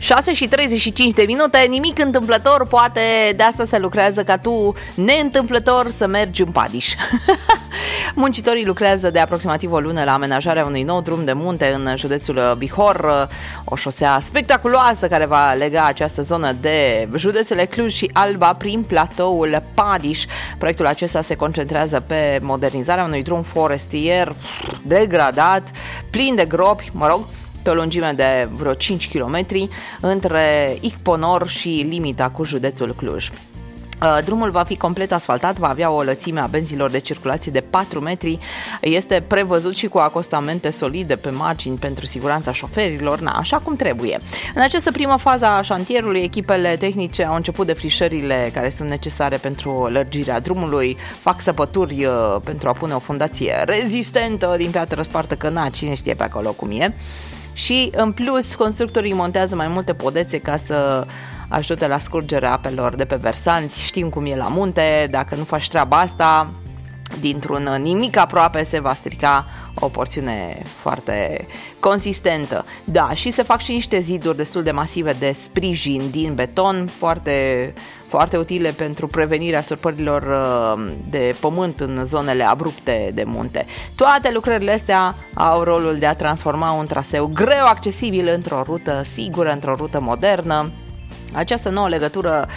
6:35, nimic întâmplător, poate de asta se lucrează ca tu, neîntâmplător, să mergi în Padiș. Muncitorii lucrează de aproximativ o lună la amenajarea unui nou drum de munte în județul Bihor, o șosea spectaculoasă care va lega această zonă de județele Cluj și Alba prin platoul Padiș. Proiectul acesta se concentrează pe modernizarea unui drum forestier degradat, plin de gropi, pe o lungime de vreo 5 km între Icponor și limita cu județul Cluj. Drumul va fi complet asfaltat, va avea o lățime a benzilor de circulație de 4 metri, este prevăzut și cu acostamente solide pe margini pentru siguranța șoferilor, așa cum trebuie. În această primă fază a șantierului, echipele tehnice au început defrișările care sunt necesare pentru lărgirea drumului, fac săpături pentru a pune o fundație rezistentă din piatră spartă, că cine știe pe acolo cum e. Și în plus, constructorii montează mai multe podețe ca să ajute la scurgerea apelor de pe versanți. Știm cum e la munte, dacă nu faci treaba asta, dintr-un nimic aproape se va strica o porțiune foarte consistentă. Da, și se fac și niște ziduri destul de masive de sprijin din beton, foarte, foarte utile pentru prevenirea surpărilor de pământ în zonele abrupte de munte. Toate lucrările astea au rolul de a transforma un traseu greu accesibil într-o rută sigură, într-o rută modernă. Această nouă legătură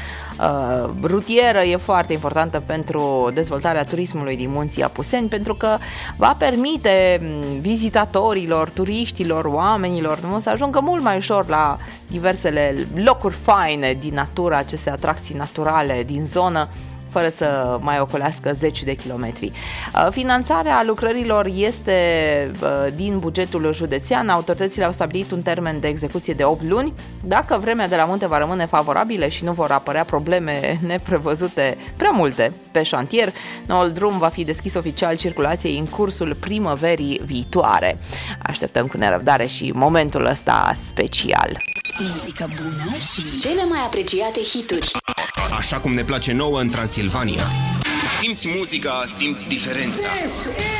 rutieră e foarte importantă pentru dezvoltarea turismului din Munții Apuseni, pentru că va permite vizitatorilor, turiștilor, oamenilor să ajungă mult mai ușor la diversele locuri faine din natură, aceste atracții naturale din zonă, fără să mai ocolească 10 de kilometri. Finanțarea lucrărilor este din bugetul județean. Autoritățile au stabilit un termen de execuție de 8 luni. Dacă vremea de la munte va rămâne favorabilă și nu vor apărea probleme neprevăzute prea multe pe șantier, noul drum va fi deschis oficial circulației în cursul primăverii viitoare. Așteptăm cu nerăbdare și momentul ăsta special. Muzică bună și cele mai apreciate hituri. Așa cum ne place nouă în Transilvania. Simți muzica, simți diferența.